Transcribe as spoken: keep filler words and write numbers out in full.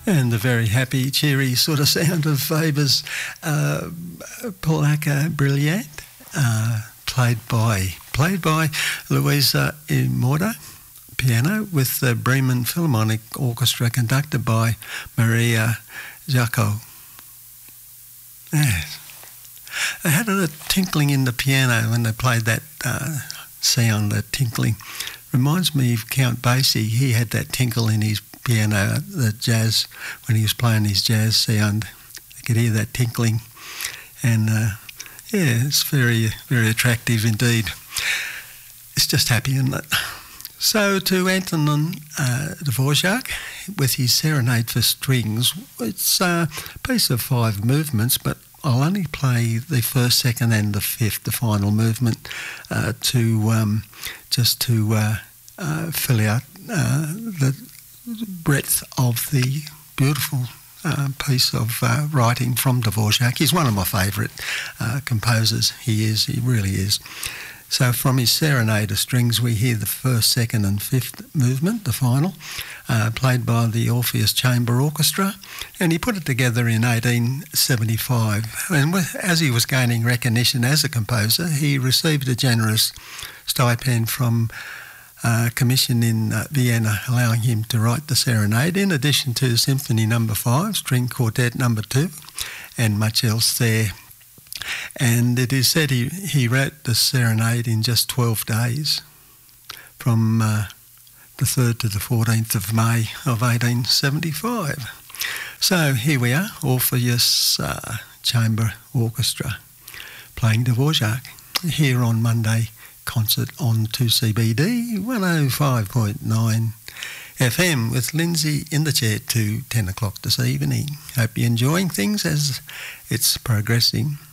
And the very happy, cheery sort of sound of Weber's uh, Polacca Brilliant, uh, played by played by Luisa Immorta, piano, with the Bremen Philharmonic Orchestra, conducted by Maria Jaco. Yes. They had a tinkling in the piano when they played that uh, sound, that tinkling. Reminds me of Count Basie. He had that tinkle in his piano, the jazz, when he was playing his jazz sound. You could hear that tinkling. And uh, yeah, it's very, very attractive indeed. It's just happy, isn't it? So to Anton uh, Dvorak with his Serenade for Strings, it's a piece of five movements, but I'll only play the first, second and the fifth, the final movement, uh, to um, just to uh, uh, fill out uh, the breadth of the beautiful uh, piece of uh, writing from Dvorak. He's one of my favourite uh, composers. He is, he really is. So from his Serenade of Strings, we hear the first, second and fifth movement, the final, uh, played by the Orpheus Chamber Orchestra, and he put it together in eighteen seventy-five. And with, as he was gaining recognition as a composer, he received a generous stipend from a commission in uh, Vienna, allowing him to write the Serenade, in addition to Symphony Number Five, String Quartet Number Two, and much else there. And it is said he, he wrote the Serenade in just twelve days, from uh, the third to the fourteenth of May of eighteen seventy-five. So here we are, Orpheus uh, Chamber Orchestra, playing Dvorak, here on Monday Concert on two C B D one oh five point nine F M with Lindsay in the chair to ten o'clock this evening. Hope you're enjoying things as it's progressing.